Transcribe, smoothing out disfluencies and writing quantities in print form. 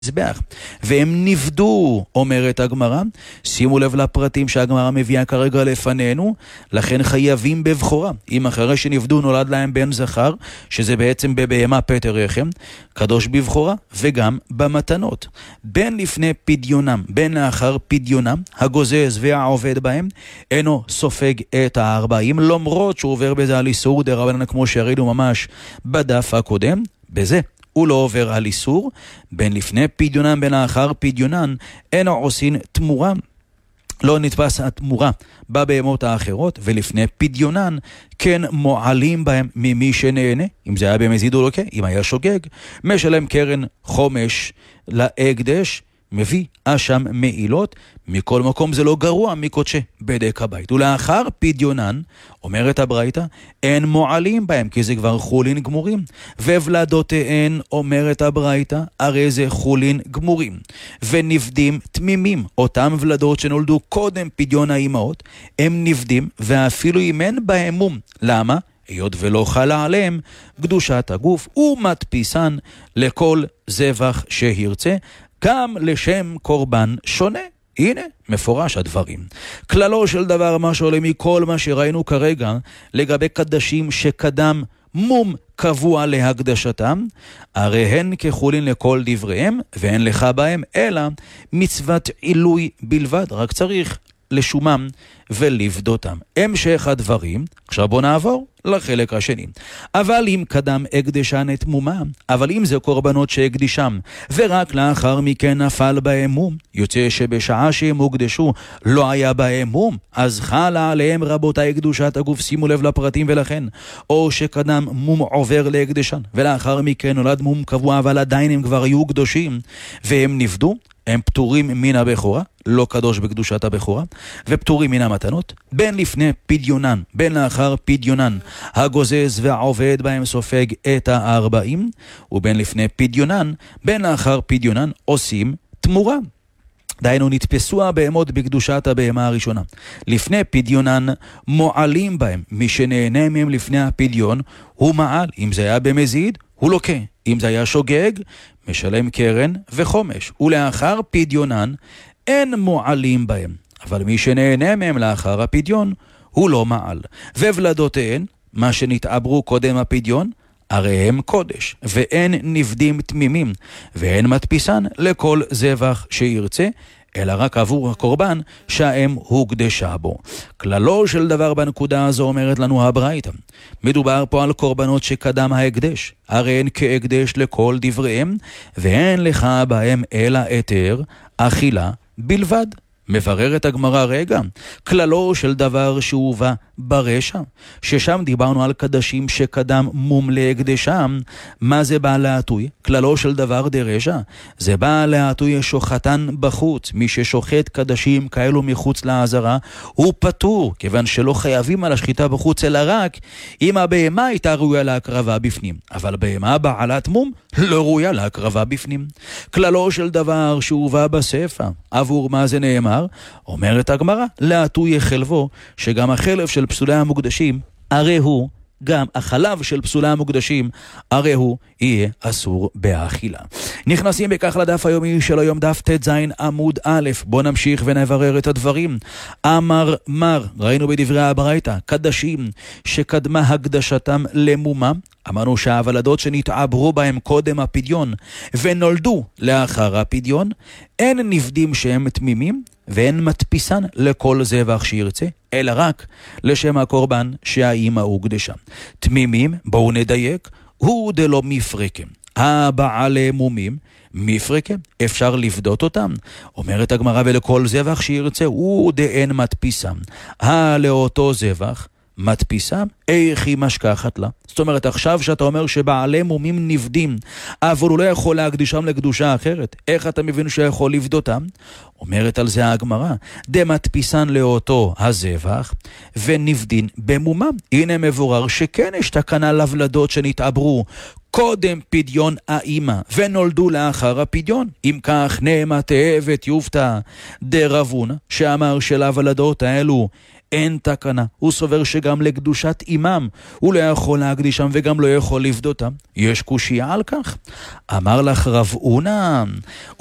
מזבח, והם נבדו, אומרת הגמרא. שימו לב לפרטים שהגמרא מביאה כרגע לפנינו, לכן חייבים בבחורה. אם אחרי שנבדו נולד להם בן זכר, שזה בעצם בבהמה פטר רחם, קדוש בבחורה, וגם במתנות. בין לפני פדיונם, בין לאחר פדיונם, הגוזז והעובד בהם, אינו סופג את 40, למרות שהוא עובר בזה על איסור דרבנן, כמו שהראינו ממש בדף הקודם. בזה הוא לא עובר על איסור. בין לפני פדיונן בין לאחר פדיונן אינו עושים תמורה, לא נתפס התמורה בבהמות האחרות, ולפני פדיונן כן מועלים בהם ממי שנהנה, אם זה היה במזיד או לא, אם היה שוגג, משלם קרן חומש להקדש, מביא אשם מעילות. מכל מקום זה לא גרוע מקודשי בדק הבית. ולאחר פדיונן, אומרת הברייתא, אין מועלים בהם, כי זה כבר חולין גמורים. ובלדותיהן, אומרת הברייתא, הרי זה חולין גמורים. ונבדים תמימים, אותם ולדות שנולדו קודם פדיון האימהות, הם נבדים, ואפילו אם אין בהם מום. למה? היות ולא חלה עליהם קדושת הגוף, ומדפיסן לכל זבח שירצה, גם לשם קורבן שונה. הנה, מפורש הדברים. כללו של דבר מה שעולה מכל מה שראינו כרגע, לגבי קדשים שקדם מום קבוע להקדשתם, הרי הן כחולין לכל דבריהם, ואין לך בהם, אלא מצוות עילוי בלבד, רק צריך לשומם ולבדותם. המשך הדברים, עכשיו בוא נעבור לחלק השני. אבל אם קדם הקדשן את מומם, אבל אם זה קורבנות שהקדישם, ורק לאחר מכן נפל בהם מום, יוצא שבשעה שהם הוקדשו לא היה בהם מום, אז חלה עליהם רבותיי קדושת הגוף. שימו לב לפרטים. ולכן, או שקדם מום עובר להקדשן, ולאחר מכן נולד מום קבוע, אבל עדיין הם כבר היו קדושים, והם נבדו, הם פטורים מן הבכורה, לא קדוש בקדושת הבכורה, ופטורים מן המתנות. בין לפני פדיונן, בין לאחר פדיונן, הגוזז והעובד בהם סופג את 40, ובין לפני פדיונן, בין לאחר פדיונן, עושים תמורה. דהיינו, נתפסו הבהמות בקדושת הבהמה הראשונה. לפני פדיונן מועלים בהם, מי שנהנה מהם לפני הפדיון הוא מעל. אם זה היה במזיד, הוא לוקה. אם זה היה שוגג, משלם קרן וחומש. ולאחר פדיונן אין מועלים בהם, אבל מי שנהנה מהם לאחר הפדיון הוא לא מעל. ובלדותיהן, מה שנתעברו קודם הפדיון, הרי הם קודש, ואין נבדים תמימים, ואין מדפיסן לכל זבח שירצה, אלא רק עבור הקורבן שהאם הוקדשה בו. כללו של דבר בנקודה הזו, אומרת לנו הברייתא, מדובר פה על קורבנות שקדם ההקדש, הרי הן כהקדש לכל דבריהם, ואין לך בהם אלא היתר אכילה בלבד. מבררת הגמרא רגע, כללו של דבר שהובא ברשע, ששם דיברנו על קדשים שקדם מום להקדשם. מה זה בא להטוי? כללו של דבר דרשע, זה בא להטוי שוחטן בחוץ. מי ששוחט קדשים כאלו מחוץ לעזרה הוא פטור, כיוון שלא חייבים על השחיטה בחוץ, אלא רק אם הבהמה הייתה ראויה להקרבה בפנים, אבל בהמה בעלת מום לא ראויה להקרבה בפנים. כללו של דבר שהובא בספר, עבור מה זה נאמר? אומרת הגמרא, להטוי חלבו, שגם החלב של פסולי המוקדשים, הרי הוא, גם החלב של פסולי המוקדשים, הרי הוא יהיה אסור באכילה. נכנסים בכך לדף היומי של היום, דף ט"ז עמוד א'. בוא נמשיך ונברר את הדברים. אמר מר, ראינו בדברי הברייתא, קדשים שקדמה הקדשתם למומה, אמרנו שהוולדות שנתעברו בהם קודם הפדיון ונולדו לאחר הפדיון, אין נבדים שהם תמימים, ואין מדפיסן לכל זבח שירצה, אלא רק לשם הקורבן שהאימא הוקדשה. תמימים, בואו נדייק, הוא דלא מפרקם. הבעלי מומים, מפרקם, אפשר לבדות אותם. אומרת הגמרא, ולכל זבח שירצה, הוא דאין מדפיסם. לאותו זבח, מדפיסם, איך היא משכחת לה. זאת אומרת, עכשיו שאתה אומר שבעלי מומים נבדים, אבל הוא לא יכול להקדישם לקדושה אחרת, איך אתה מבין שיכול לבדותם? אומרת על זה הגמרא, דמדפיסן לאותו הזבח ונבדין במומם. הנה מבורר שכן יש תקנה לוולדות שנתעברו קודם פדיון האימא ונולדו לאחר הפדיון. אם כך נאמתה ותיופתא דרבונה, שאמר שלוולדות האלו אין תקנה. הוא סובר שגם לקדושת אימם הוא לא יכול להקדישם וגם לא יכול לפדותם. יש קושיה על כך? אמר לך רב אונה,